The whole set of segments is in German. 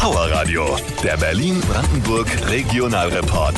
Power Radio, der Berlin-Brandenburg Regionalreport.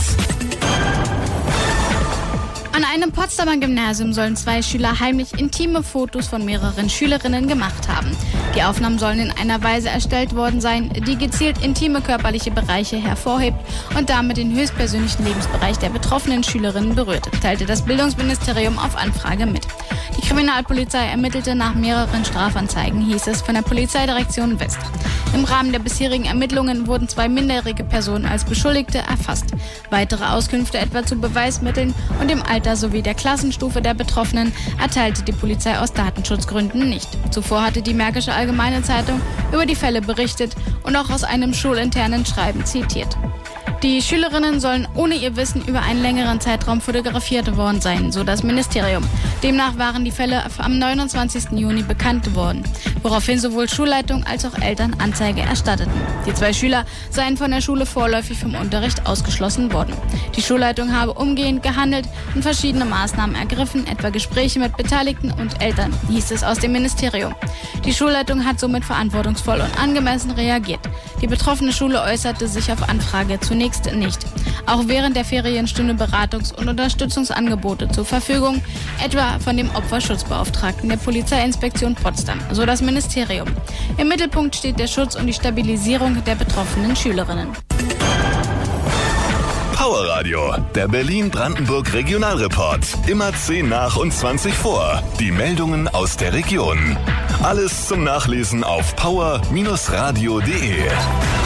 An einem Potsdamer Gymnasium sollen 2 Schüler heimlich intime Fotos von mehreren Schülerinnen gemacht haben. Die Aufnahmen sollen in einer Weise erstellt worden sein, die gezielt intime körperliche Bereiche hervorhebt und damit den höchstpersönlichen Lebensbereich der betroffenen Schülerinnen berührt, teilte das Bildungsministerium auf Anfrage mit. Die Kriminalpolizei ermittelte nach mehreren Strafanzeigen, hieß es von der Polizeidirektion West. Im Rahmen der bisherigen Ermittlungen wurden 2 minderjährige Personen als Beschuldigte erfasst. Weitere Auskünfte etwa zu Beweismitteln und dem Alter sowie der Klassenstufe der Betroffenen erteilte die Polizei aus Datenschutzgründen nicht. Zuvor hatte die Märkische Allgemeine Zeitung über die Fälle berichtet und auch aus einem schulinternen Schreiben zitiert. Die Schülerinnen sollen ohne ihr Wissen über einen längeren Zeitraum fotografiert worden sein, so das Ministerium. Demnach waren die Fälle am 29. Juni bekannt geworden, woraufhin sowohl Schulleitung als auch Eltern Anzeige erstatteten. Die 2 Schüler seien von der Schule vorläufig vom Unterricht ausgeschlossen worden. Die Schulleitung habe umgehend gehandelt und verschiedene Maßnahmen ergriffen, etwa Gespräche mit Beteiligten und Eltern, hieß es aus dem Ministerium. Die Schulleitung hat somit verantwortungsvoll und angemessen reagiert. Die betroffene Schule äußerte sich auf Anfrage zunächst nicht. Auch während der Ferien stünden Beratungs- und Unterstützungsangebote zur Verfügung, etwa von dem Opferschutzbeauftragten der Polizeiinspektion Potsdam, so das Ministerium. Im Mittelpunkt steht der Schutz und die Stabilisierung der betroffenen Schülerinnen. Power Radio, der Berlin-Brandenburg Regionalreport. Immer 10 nach und 20 vor. Die Meldungen aus der Region. Alles zum Nachlesen auf power-radio.de.